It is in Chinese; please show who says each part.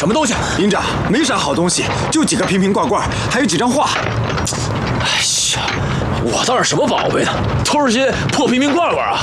Speaker 1: 什么东西？
Speaker 2: 营长，没啥好东西，就几个瓶瓶罐罐，还有几张画。
Speaker 1: 哎呀，我倒是什么宝贝呢？都是些破瓶瓶罐罐啊！